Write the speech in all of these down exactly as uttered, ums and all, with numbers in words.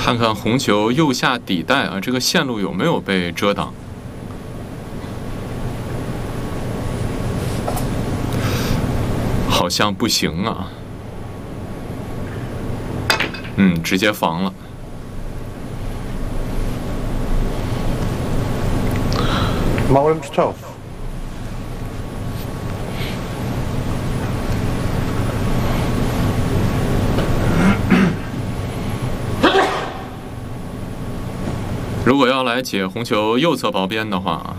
看看红球右下底带啊，这个线路有没有被遮挡？好像不行啊。嗯，直接防了。 Małym strzał. 如果要来解红球右侧薄边的话，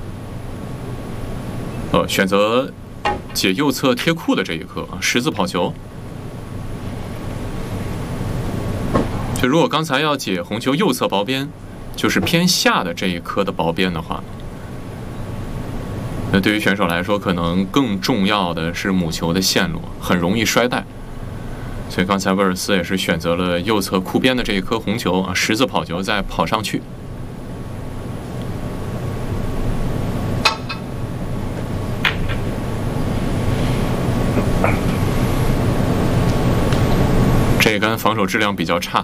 呃，选择解右侧贴库的这一颗十字跑球。就如果刚才要解红球右侧薄边，就是偏下的这一颗的薄边的话，那对于选手来说，可能更重要的是母球的线路，很容易摔带。所以刚才威尔斯也是选择了右侧库边的这一颗红球啊，十字跑球再跑上去。这一杆防守质量比较差。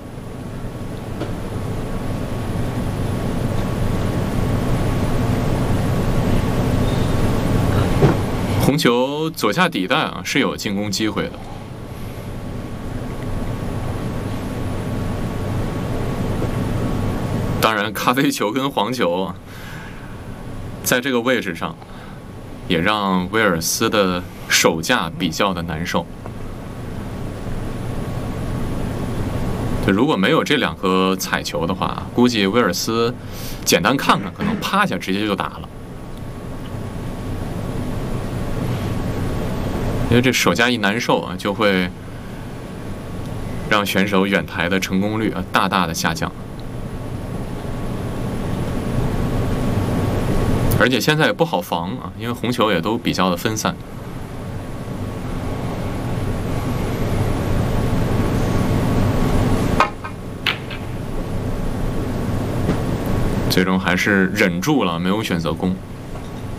红球左下底带啊是有进攻机会的。当然，咖啡球跟黄球啊，在这个位置上，也让威尔斯的手架比较的难受。就如果没有这两颗彩球的话，估计威尔斯简单看看，可能趴下直接就打了。因为这手架一难受啊，就会让选手远台的成功率啊大大的下降。而且现在也不好防啊，因为红球也都比较的分散。最终还是忍住了，没有选择攻。